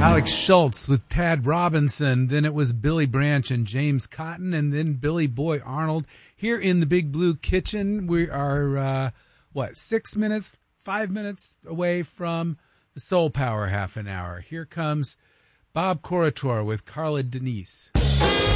Alex Schultz with Tad Robinson. Then it was Billy Branch and James Cotton, and then Billy Boy Arnold. Here in the Big Blue Kitchen, we are, 5 minutes away from the Soul Power half an hour. Here comes Bob Corritore with Carla Denise.